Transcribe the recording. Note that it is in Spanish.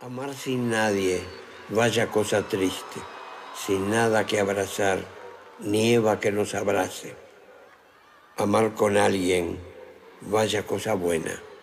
Amar sin nadie, vaya cosa triste, sin nada que abrazar, nieva que nos abrace. Amar con alguien, vaya cosa buena.